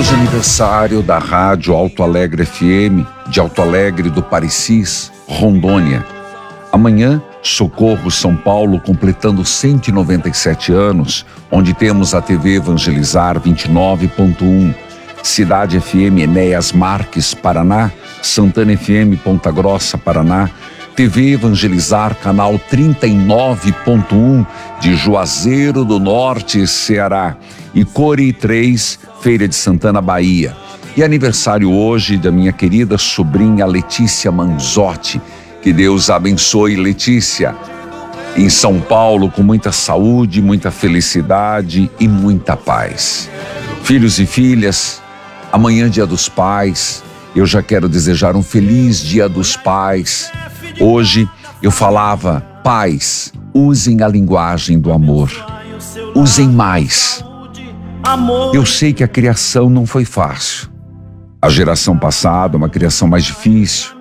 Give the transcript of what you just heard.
Hoje é aniversário da Rádio Alto Alegre FM, de Alto Alegre do Parecis, Rondônia. Amanhã, Socorro, São Paulo, completando 197 anos, onde temos a TV Evangelizar 29.1, Cidade FM Enéas Marques, Paraná, Santana FM Ponta Grossa, Paraná, TV Evangelizar, canal 39.1 de Juazeiro do Norte, Ceará, e Core 3, Feira de Santana, Bahia. E aniversário hoje da minha querida sobrinha Letícia Manzotti. Que Deus abençoe Letícia em São Paulo com muita saúde, muita felicidade e muita paz. Filhos e filhas, amanhã Dia dos Pais, eu já quero desejar um feliz Dia dos Pais. Hoje eu falava, pais, usem a linguagem do amor, usem mais. Eu sei que a criação não foi fácil. A geração passada, uma criação mais difícil.